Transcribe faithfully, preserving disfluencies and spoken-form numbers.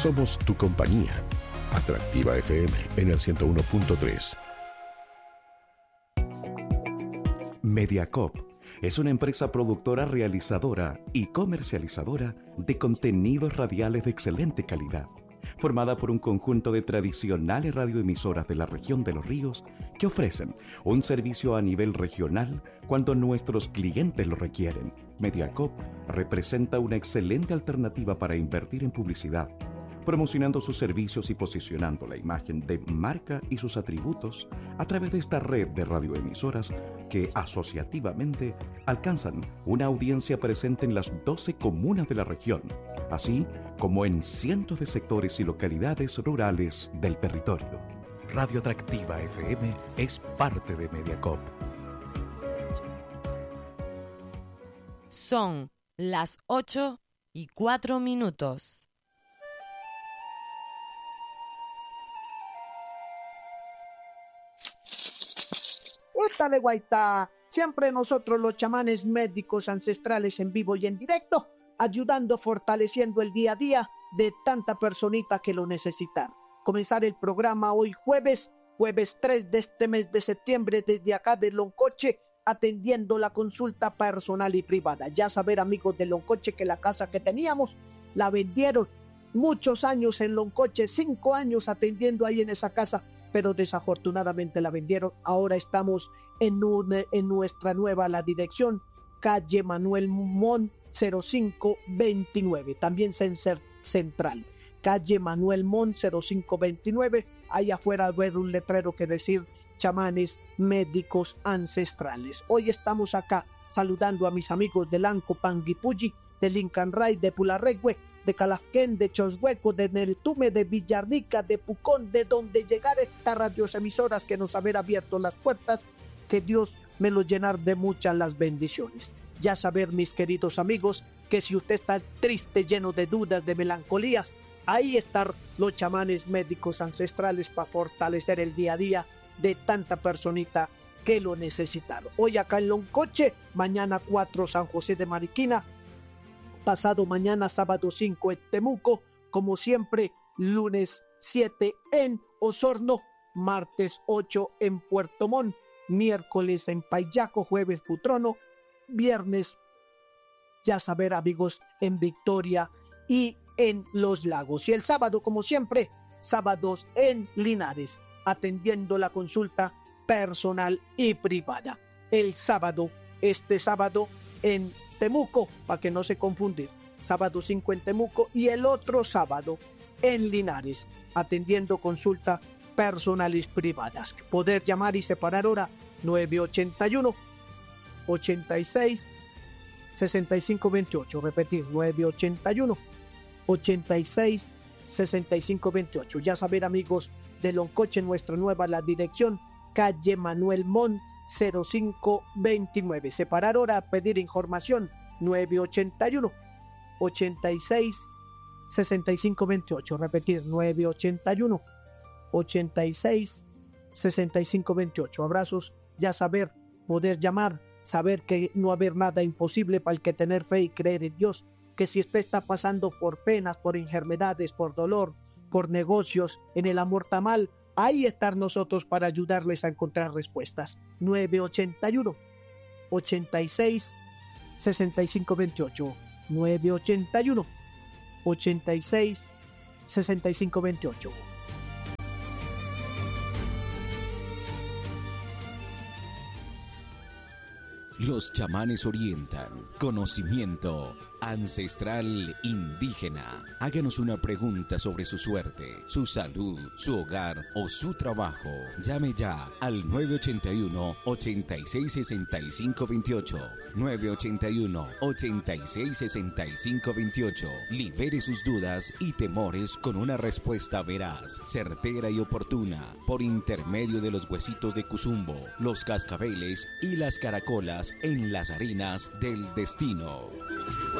Somos tu compañía. Atractiva F M en el ciento uno punto tres. Mediacorp es una empresa productora, realizadora y comercializadora de contenidos radiales de excelente calidad, formada por un conjunto de tradicionales radioemisoras de la región de Los Ríos que ofrecen un servicio a nivel regional cuando nuestros clientes lo requieren. Mediacorp representa una excelente alternativa para invertir en publicidad, promocionando sus servicios y posicionando la imagen de marca y sus atributos a través de esta red de radioemisoras que asociativamente alcanzan una audiencia presente en las doce comunas de la región, así como en cientos de sectores y localidades rurales del territorio. Radio Atractiva F M es parte de Mediacorp. Son las ocho y cuatro minutos. ¡Útale, guaita! Siempre nosotros los chamanes médicos ancestrales en vivo y en directo, ayudando, fortaleciendo el día a día de tanta personita que lo necesita. Comenzar el programa hoy jueves, jueves tres de este mes de septiembre, desde acá de Loncoche, atendiendo la consulta personal y privada. Ya saber, amigos de Loncoche, que la casa que teníamos la vendieron. Muchos años en Loncoche, cinco años atendiendo ahí en esa casa, pero desafortunadamente la vendieron. Ahora estamos en, un, en nuestra nueva la dirección, calle Manuel Mon cero cinco veintinueve, también central, calle Manuel Mon cero cinco veintinueve. Ahí afuera ver un letrero que decir chamanes médicos ancestrales. Hoy estamos acá saludando a mis amigos de Lanco Panguipulli, de Lincanray, de Pularregüe, de Calafquén, de Choshueco, de Neltume, de Villarrica, de Pucón, de donde llegar estas radioemisoras que nos haber abierto las puertas. Que Dios me lo llenar de muchas las bendiciones. Ya saber, mis queridos amigos, que si usted está triste, lleno de dudas, de melancolías, ahí están los chamanes médicos ancestrales para fortalecer el día a día de tanta personita que lo necesitaron. Hoy acá en Loncoche, mañana cuatro San José de Mariquina, pasado mañana sábado cinco en Temuco, como siempre lunes siete en Osorno, martes ocho en Puerto Montt, miércoles en Payaco, jueves Putrono, viernes, ya saber, amigos, en Victoria y en Los Lagos, y el sábado, como siempre, sábados en Linares, atendiendo la consulta personal y privada. El sábado, este sábado en Temuco, para que no se confundir, sábado cinco en Temuco y el otro sábado en Linares, atendiendo consulta personales privadas. Poder llamar y separar hora nueve ochenta y uno, ochenta y seis, sesenta y cinco veintiocho, repetir nueve ochenta y uno, ochenta y seis, sesenta y cinco veintiocho. Ya saber, amigos de Loncoche, nuestra nueva la dirección, calle Manuel Mon cero cinco veintinueve. Separar hora, pedir información nueve ochenta y uno, ochenta y seis, sesenta y cinco veintiocho. Repetir nueve ochenta y uno, ochenta y seis, sesenta y cinco veintiocho. Abrazos, ya saber, poder llamar, saber que no haber nada imposible para el que tener fe y creer en Dios, que si usted está pasando por penas, por enfermedades, por dolor, por negocios, en el amor tamal, ahí estar nosotros para ayudarles a encontrar respuestas. nueve ochenta y uno, ochenta y seis, sesenta y cinco veintiocho. nueve ochenta y uno, ochenta y seis, sesenta y cinco veintiocho. Los chamanes orientan. Conocimiento ancestral indígena. Háganos una pregunta sobre su suerte, su salud, su hogar o su trabajo. Llame ya al nueve ochenta y uno, ochenta y seis, sesenta y cinco veintiocho. nueve ochenta y uno, ochenta y seis, sesenta y cinco veintiocho. Libere sus dudas y temores con una respuesta veraz, certera y oportuna, por intermedio de los huesitos de Cuzumbo, los cascabeles y las caracolas en las arenas del destino.